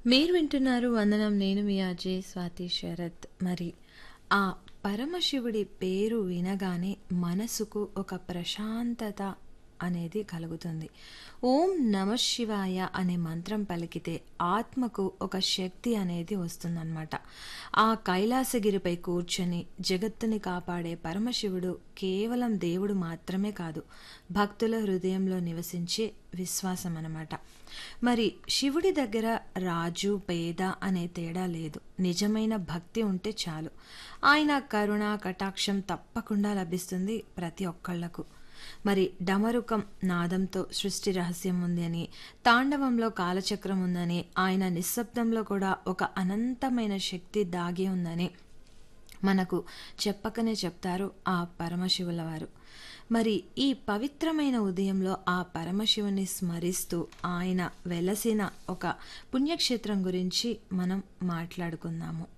మీరు వింటున్నారు వందనం. నేను మీ అజయ్ స్వాతి శరత్. మరి ఆ పరమశివుడి పేరు వినగానే మనసుకు ఒక ప్రశాంతత అనేది కలుగుతుంది. ఓం నమ శివాయ అనే మంత్రం పలికితే ఆత్మకు ఒక శక్తి అనేది వస్తుందన్నమాట. ఆ కైలాసగిరిపై కూర్చొని జగత్తుని కాపాడే పరమశివుడు కేవలం దేవుడు మాత్రమే కాదు, భక్తుల హృదయంలో నివసించే విశ్వాసం అన్నమాట. మరి శివుడి దగ్గర రాజు పేద అనే తేడా లేదు. నిజమైన భక్తి ఉంటే చాలు, ఆయన కరుణ కటాక్షం తప్పకుండా లభిస్తుంది ప్రతి ఒక్కళ్లకు. మరి డమరుకం నాదంతో సృష్టి రహస్యం ఉంది అని, తాండవంలో కాలచక్రం ఉందని, ఆయన నిశ్శబ్దంలో కూడా ఒక అనంతమైన శక్తి దాగి ఉందని మనకు చెప్పకనే చెప్తారు ఆ పరమశివుల వారు. మరి ఈ పవిత్రమైన ఉదయంలో ఆ పరమశివుని స్మరిస్తూ ఆయన వెలసిన ఒక పుణ్యక్షేత్రం గురించి మనం మాట్లాడుకుందాము.